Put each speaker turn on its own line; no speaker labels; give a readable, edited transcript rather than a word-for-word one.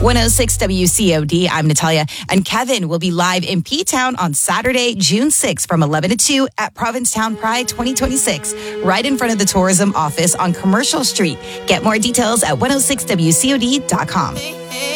106 WCOD. I'm Natalia, and Kevin will be live in P-Town on Saturday, June 6th from 11 to 2 at Provincetown Pride 2026, right in front of the tourism office on Commercial Street. Get more details at 106WCOD.com.